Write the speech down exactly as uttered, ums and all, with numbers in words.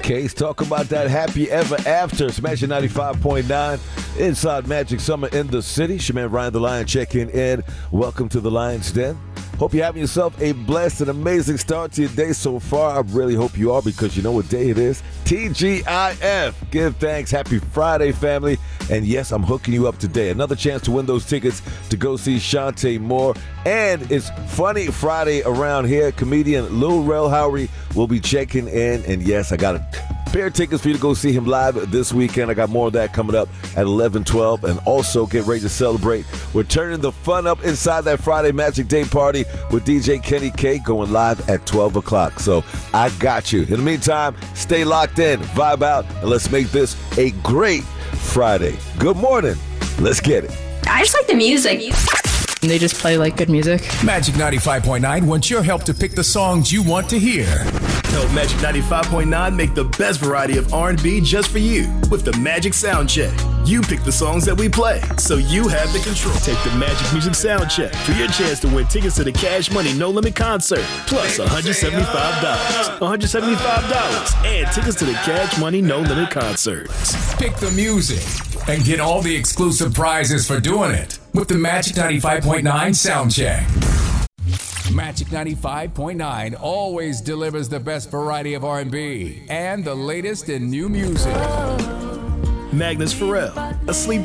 Case. Talk about that happy ever after. Smashing ninety-five point nine inside Magic Summer in the city. Shaman Ryan the Lion checking in. Welcome to the Lion's Den. Hope you're having yourself a blessed and amazing start to your day so far. I really hope you are, because you know what day it is. T G I F. Give thanks. Happy Friday, family. And yes, I'm hooking you up today. Another chance to win those tickets to go see Shantae Moore. And it's Funny Friday around here. Comedian Lil Rel Howery will be checking in. And yes, I got a pair of tickets for you to go see him live this weekend. I got more of that coming up at eleven twelve. And also get ready to celebrate. We're turning the fun up inside that Friday Magic Day party with D J Kenny K going live at twelve o'clock. So I got you. In the meantime, stay locked in, vibe out, and let's make this a great Friday. Good morning. Let's get it. I just like the music. They just play like good music. Magic ninety-five point nine wants your help to pick the songs you want to hear. Help Magic ninety-five point nine make the best variety of R and B just for you with the Magic Sound Check. You pick the songs that we play, so you have the control. Take the Magic Music Sound Check for your chance to win tickets to the Cash Money No Limit concert, plus one hundred seventy-five dollars. one hundred seventy-five dollars and tickets to the Cash Money No Limit concert. Pick the music and get all the exclusive prizes for doing it with the Magic ninety-five point nine Sound Check. Magic ninety-five point nine always delivers the best variety of R and B and the latest in new music. Magnus Pharrell, Asleep